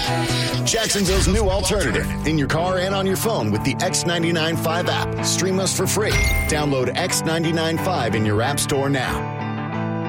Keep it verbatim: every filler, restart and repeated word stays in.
Jacksonville's new alternative. In your car and on your phone with the X ninety-nine point five app. Stream us for free. Download X ninety-nine point five in your app store now.